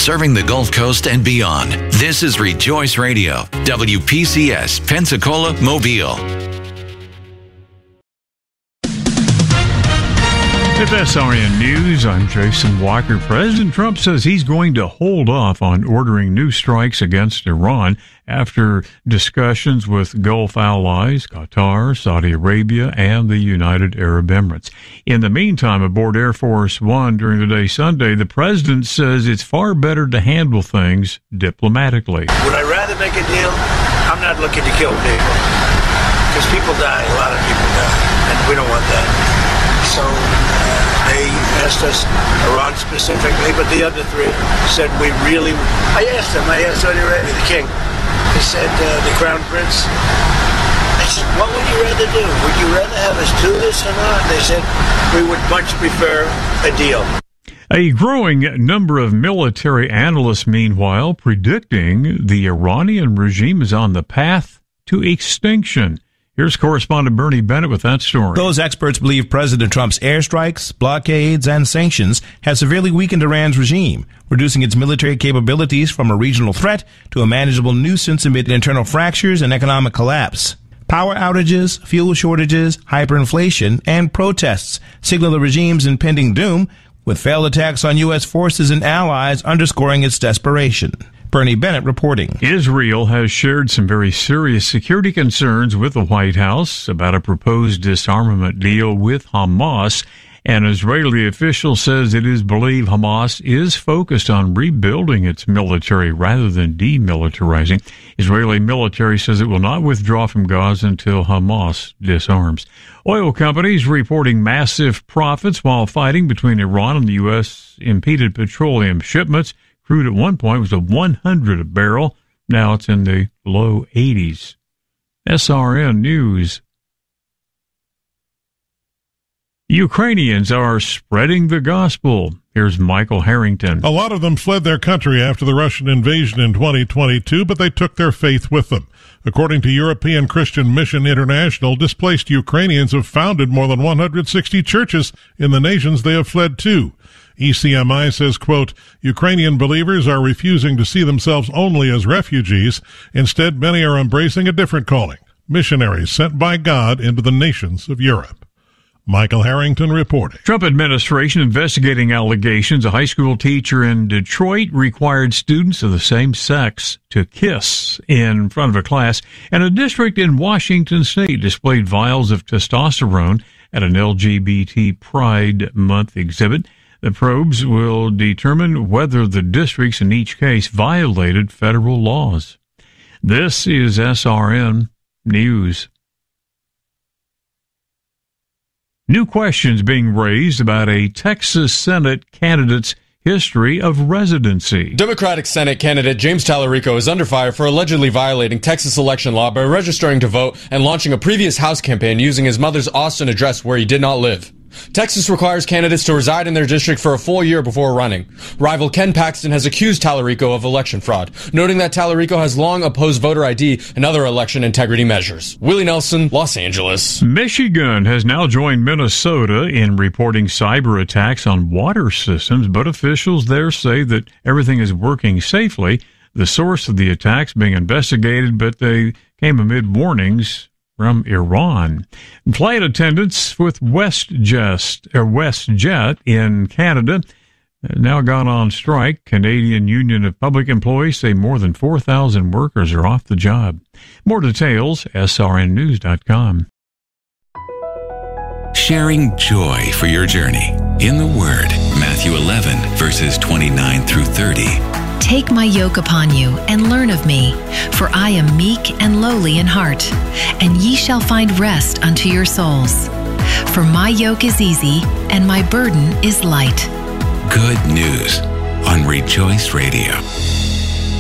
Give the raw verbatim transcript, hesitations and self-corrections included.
serving the Gulf Coast and beyond. This is Rejoice Radio, W P C S, Pensacola, Mobile. With S R N News, I'm Jason Walker. President Trump says he's going to hold off on ordering new strikes against Iran after discussions with Gulf allies, Qatar, Saudi Arabia, and the United Arab Emirates. In the meantime, aboard Air Force One during the day Sunday, the president says it's far better to handle things diplomatically. Would I rather make a deal? I'm not looking to kill people, because people die, a lot of people die, and we don't want that. So uh, they asked us, Iran specifically, but the other three said we really... I asked them, I asked Saudi Arabia, the king. They said, uh, the crown prince. I said, what would you rather do? Would you rather have us do this or not? They said, we would much prefer a deal. A growing number of military analysts, meanwhile, predicting the Iranian regime is on the path to extinction. Here's correspondent Bernie Bennett with that story. Those experts believe President Trump's airstrikes, blockades, and sanctions have severely weakened Iran's regime, reducing its military capabilities from a regional threat to a manageable nuisance amid internal fractures and economic collapse. Power outages, fuel shortages, hyperinflation, and protests signal the regime's impending doom, with failed attacks on U S forces and allies underscoring its desperation. Bernie Bennett reporting. Israel has shared some very serious security concerns with the White House about a proposed disarmament deal with Hamas. An Israeli official says it is believed Hamas is focused on rebuilding its military rather than demilitarizing. Israeli military says it will not withdraw from Gaza until Hamas disarms. Oil companies reporting massive profits while fighting between Iran and the U S impeded petroleum shipments. Crude at one point was at one hundred a barrel. Now it's in the low eighties. S R N News. Ukrainians are spreading the gospel. Here's Michael Harrington. A lot of them fled their country after the Russian invasion in twenty twenty-two, but they took their faith with them. According to European Christian Mission International, displaced Ukrainians have founded more than one hundred sixty churches in the nations they have fled to. E C M I says, quote, Ukrainian believers are refusing to see themselves only as refugees. Instead, many are embracing a different calling, missionaries sent by God into the nations of Europe. Michael Harrington reporting. Trump administration investigating allegations a high school teacher in Detroit required students of the same sex to kiss in front of a class, and a district in Washington state displayed vials of testosterone at an L G B T Pride Month exhibit. The probes will determine whether the districts in each case violated federal laws. This is S R N News. New questions being raised about a Texas Senate candidate's history of residency. Democratic Senate candidate James Tallarico is under fire for allegedly violating Texas election law by registering to vote and launching a previous House campaign using his mother's Austin address where he did not live. Texas requires candidates to reside in their district for a full year before running. Rival Ken Paxton has accused Tallarico of election fraud, noting that Tallarico has long opposed voter I D and other election integrity measures. Willie Nelson, Los Angeles. Michigan has now joined Minnesota in reporting cyber attacks on water systems, but officials there say that everything is working safely. The source of the attacks being investigated, but they came amid warnings from Iran. Flight attendants with WestJet, or WestJet in Canada have now gone on strike. Canadian Union of Public Employees say more than four thousand workers are off the job. More details, S R N news dot com. Sharing joy for your journey. In the Word, Matthew eleven, verses twenty-nine through thirty. Take my yoke upon you, and learn of me, for I am meek and lowly in heart, and ye shall find rest unto your souls. For my yoke is easy, and my burden is light. Good news on Rejoice Radio.